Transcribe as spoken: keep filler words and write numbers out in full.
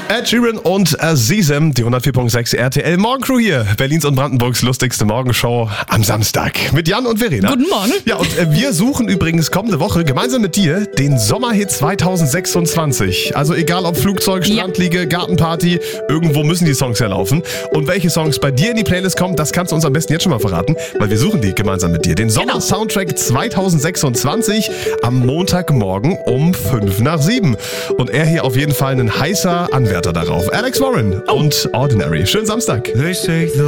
Ed Sheeran und Azizem, die hundertvier Komma sechs R T L Morgencrew hier. Berlins und Brandenburgs lustigste Morgenshow am Samstag. Mit Jan und Verena. Guten Morgen. Ja, und äh, wir suchen übrigens kommende Woche gemeinsam mit dir den Sommerhit zwanzig sechsundzwanzig. Also egal ob Flugzeug, Strandliege, Gartenparty, irgendwo müssen die Songs ja laufen. Und welche Songs bei dir in die Playlist kommen, das kannst du uns am besten jetzt schon mal verraten, weil wir suchen die gemeinsam mit dir. Den Sommer-Soundtrack zwanzig sechsundzwanzig am Montagmorgen um fünf nach sieben. Und er hier auf jeden Fall ein heißer Anwärter darauf. Alex Warren und Ordinary. Schönen Samstag.